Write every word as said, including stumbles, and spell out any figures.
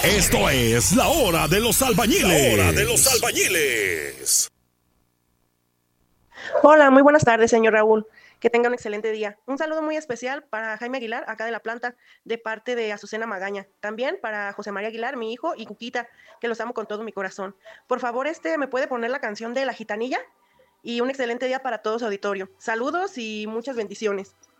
Esto es la hora de los albañiles. La hora de los albañiles. Hola, muy buenas tardes, señor Raúl. Que tenga un excelente día. Un saludo muy especial para Jaime Aguilar, acá de la planta, de parte de Azucena Magaña. También para José María Aguilar, mi hijo, y Cuquita, que los amo con todo mi corazón. Por favor, este, ¿me puede poner la canción de La Gitanilla? Y un excelente día para todo su auditorio. Saludos y muchas bendiciones.